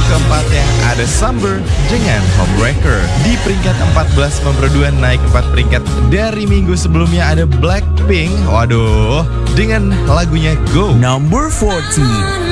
keempatnya ada Summer dengan Homewrecker. Di peringkat 14 nomor 2 naik 4 peringkat dari minggu sebelumnya ada Blackpink. Waduh, dengan lagunya Go. Number 14.